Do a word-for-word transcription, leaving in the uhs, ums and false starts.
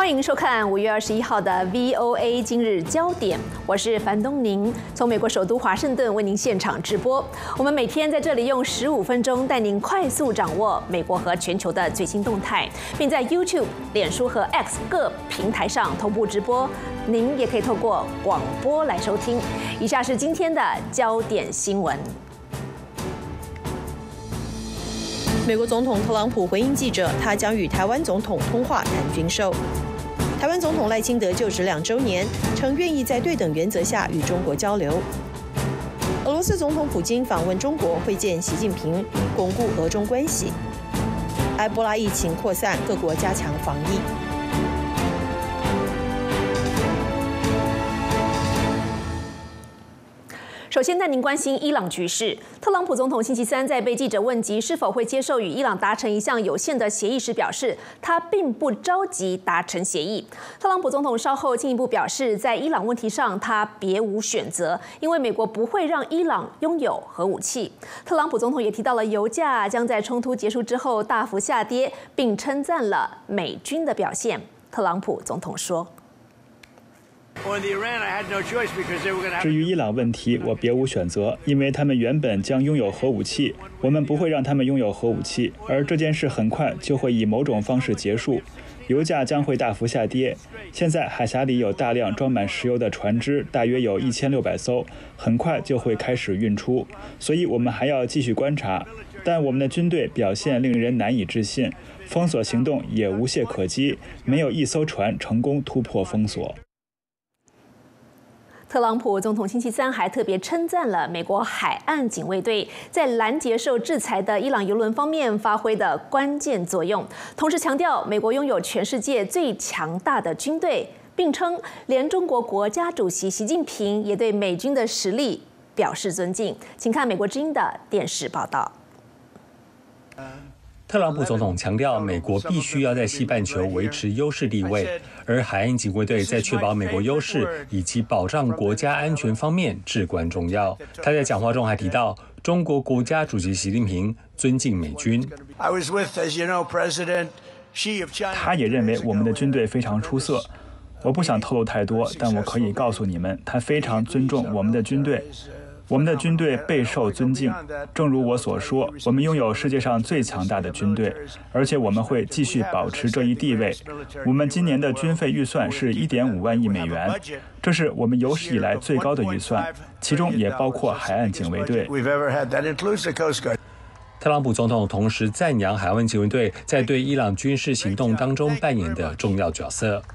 欢迎收看五月二十一号的 V O A 今日焦点，我是樊东宁，从美国首都华盛顿为您现场直播。我们每天在这里用十五分钟带您快速掌握美国和全球的最新动态，并在 YouTube、脸书和 X 各平台上同步直播。您也可以透过广播来收听。以下是今天的焦点新闻。 美国总统特朗普回应记者，他将与台湾总统通话谈军售。台湾总统赖清德就职两周年，称愿意在对等原则下与中国交流。俄罗斯总统普京访问中国，会见习近平，巩固俄中关系。埃博拉疫情扩散，各国加强防疫。 首先带您关心伊朗局势。特朗普总统星期三在被记者问及是否会接受与伊朗达成一项有限的协议时，表示他并不着急达成协议。特朗普总统稍后进一步表示，在伊朗问题上他别无选择，因为美国不会让伊朗拥有核武器。特朗普总统也提到了油价将在冲突结束之后大幅下跌，并称赞了美军的表现。特朗普总统说。 至于伊朗问题，我别无选择，因为他们原本将拥有核武器，我们不会让他们拥有核武器，而这件事很快就会以某种方式结束，油价将会大幅下跌。现在海峡里有大量装满石油的船只，大约有一千六百艘，很快就会开始运出，所以我们还要继续观察。但我们的军队表现令人难以置信，封锁行动也无懈可击，没有一艘船成功突破封锁。 特朗普总统星期三还特别称赞了美国海岸警卫队在拦截受制裁的伊朗油轮方面发挥的关键作用，同时强调美国拥有全世界最强大的军队，并称连中国国家主席习近平也对美军的实力表示尊敬。请看美国之音的电视报道。 特朗普总统强调，美国必须要在西半球维持优势地位，而海岸警卫队在确保美国优势以及保障国家安全方面至关重要。他在讲话中还提到，中国国家主席习近平尊敬美军。 他也认为我们的军队非常出色。我不想透露太多，但我可以告诉你们，他非常尊重我们的军队。 我们的军队备受尊敬，正如我所说，我们拥有世界上最强大的军队，而且我们会继续保持这一地位。我们今年的军费预算是 一点五万亿美元，这是我们有史以来最高的预算，其中也包括海岸警卫队。 特朗普总统同时赞扬海岸警卫队在对伊朗军事行动当中扮演的重要角色。